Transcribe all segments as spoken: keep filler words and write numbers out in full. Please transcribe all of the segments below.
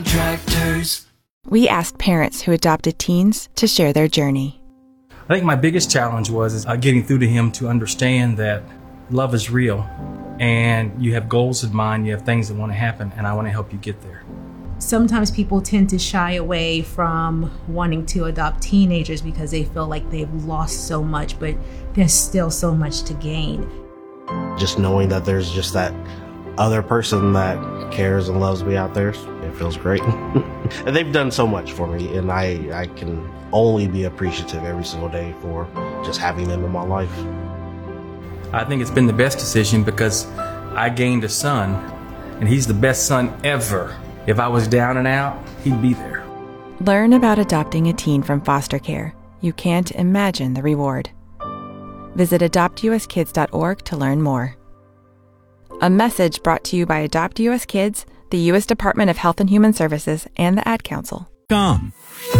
Contractors. We asked parents who adopted teens to share their journey. I think my biggest challenge was is, uh, getting through to him to understand that love is real and you have goals in mind, you have things that want to happen, and I want to help you get there. Sometimes people tend to shy away from wanting to adopt teenagers because they feel like they've lost so much, but there's still so much to gain. Just knowing that there's just that other person that cares and loves me out there, it feels great. And they've done so much for me, and I, I can only be appreciative every single day for just having them in my life. I think it's been the best decision because I gained a son, and he's the best son ever. If I was down and out, he'd be there. Learn about adopting a teen from foster care. You can't imagine the reward. Visit adopt u s kids dot org to learn more. A message brought to you by Adopt U S Kids, the U S Department of Health and Human Services, and the Ad Council. Come.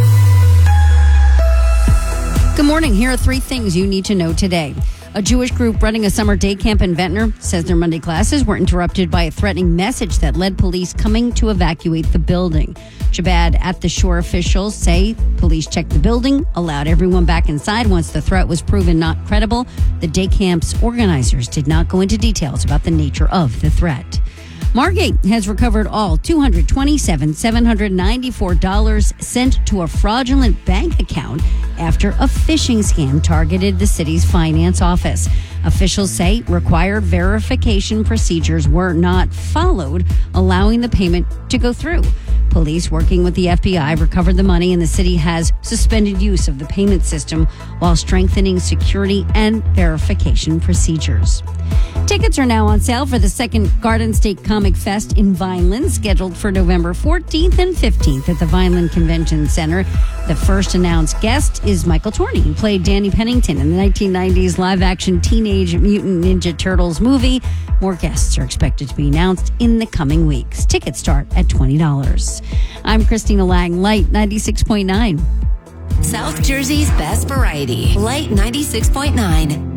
Good morning. Here are three things you need to know today. A Jewish group running a summer day camp in Ventnor says their Monday classes were interrupted by a threatening message that led police coming to evacuate the building. Chabad at the Shore officials say police checked the building, allowed everyone back inside once the threat was proven not credible. The day camp's organizers did not go into details about the nature of the threat. Margate has recovered all two hundred twenty-seven thousand seven hundred ninety-four dollars sent to a fraudulent bank account after a phishing scam targeted the city's finance office. Officials say required verification procedures were not followed, allowing the payment to go through. Police working with the F B I recovered the money, and the city has suspended use of the payment system while strengthening security and verification procedures. Tickets are now on sale for the second Garden State Comic Fest in Vineland, scheduled for November fourteenth and fifteenth at the Vineland Convention Center. The first announced guest is Michael Torney, who played Danny Pennington in the nineteen nineties live-action Teenage Mutant Ninja Turtles movie. More guests are expected to be announced in the coming weeks. Tickets start at twenty dollars. I'm Christina Lang, Light ninety-six point nine. South Jersey's best variety, Light ninety-six point nine.